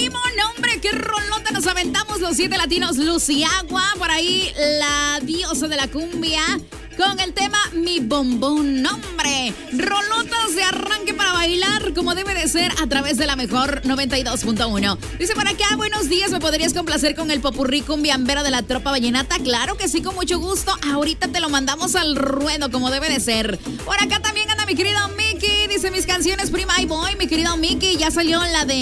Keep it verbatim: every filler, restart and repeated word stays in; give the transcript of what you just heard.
primo, nombre, qué rolota nos aventamos los siete latinos. Luciagua, por ahí la diosa de la cumbia, con el tema Mi Bombón, nombre. Rolotas de arranque para bailar como debe de ser a través de la mejor noventa y dos punto uno. Dice por acá, buenos días, ¿me podrías complacer con el popurrí cumbiambero de la tropa vallenata? Claro que sí, con mucho gusto. Ahorita te lo mandamos al ruedo como debe de ser. Por acá también anda mi querido Mickey. Dice mis canciones, prima, y voy, mi querido Mickey. Ya salió la de